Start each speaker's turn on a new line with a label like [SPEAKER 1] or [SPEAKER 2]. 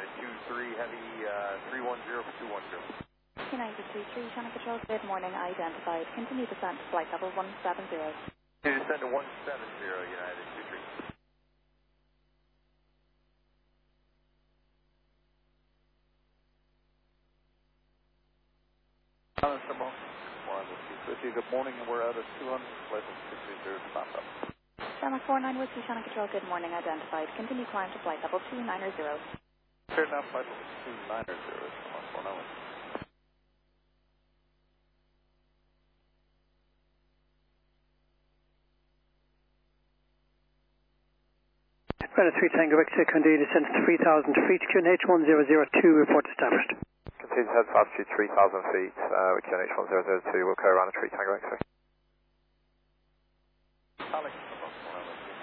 [SPEAKER 1] United 23 Heavy 310 for 210.
[SPEAKER 2] United 33, Channel Control, good morning, identified. Continue descent to flight level 170.
[SPEAKER 1] Descend to 170, United 23.
[SPEAKER 3] Good morning, and we're out at 200, flight level 630 to Papa.
[SPEAKER 2] Channel 49 Whiskey, Channel Control, good morning, identified. Continue climb to flight level 290.
[SPEAKER 3] Clear now, flight level 290, Channel 49.
[SPEAKER 4] Runway 3 Tango X-ray, continue descent to 3,000 feet, QNH 1002, report established.
[SPEAKER 5] Continue descent to altitude 3,000 feet, with QNH 1002, we'll go around a 3 Tango X-ray.
[SPEAKER 3] Alex.